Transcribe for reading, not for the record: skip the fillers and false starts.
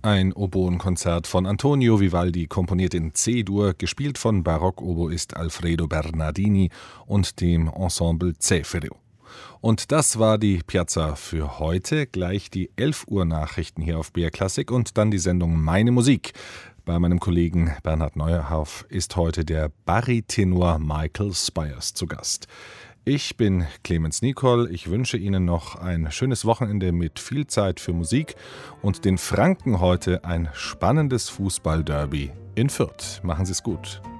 Ein Oboenkonzert von Antonio Vivaldi, komponiert in C-Dur, gespielt von Barockoboist Alfredo Bernardini und dem Ensemble Cefeo. Und das war die Piazza für heute. Gleich die 11 Uhr Nachrichten hier auf BR Klassik und dann die Sendung Meine Musik. Bei meinem Kollegen Bernhard Neuhauf ist heute der Baritenor Michael Spyers zu Gast. Ich bin Clemens Nicol. Ich wünsche Ihnen noch ein schönes Wochenende mit viel Zeit für Musik und den Franken heute ein spannendes Fußball-Derby in Fürth. Machen Sie es gut.